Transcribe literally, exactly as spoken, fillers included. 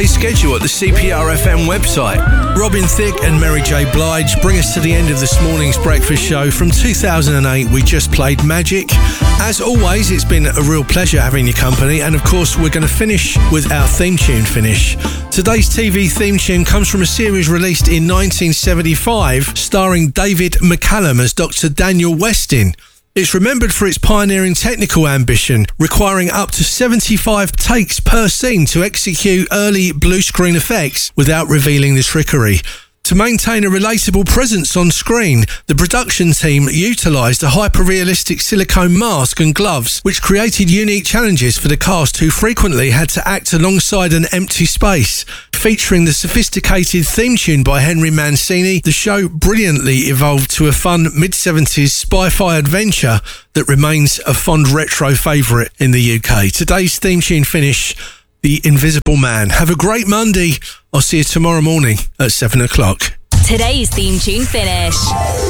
Schedule at the C P R F M website. Robin Thicke and Mary J. Blige bring us to the end of this morning's breakfast show. From two thousand eight, we just played Magic. As always, it's been a real pleasure having your company, and of course, we're going to finish with our theme tune finish. Today's T V theme tune comes from a series released in nineteen seventy-five, starring David McCallum as Doctor Daniel Westin. It's remembered for its pioneering technical ambition, requiring up to seventy-five takes per scene to execute early blue screen effects without revealing the trickery. To maintain a relatable presence on screen, the production team utilised a hyper-realistic silicone mask and gloves, which created unique challenges for the cast, who frequently had to act alongside an empty space. Featuring the sophisticated theme tune by Henry Mancini, the show brilliantly evolved to a fun mid-seventies spy-fi adventure that remains a fond retro favourite in the U K. Today's theme tune finish, The Invisible Man. Have a great Monday. I'll see you tomorrow morning at seven o'clock. Today's theme tune finish.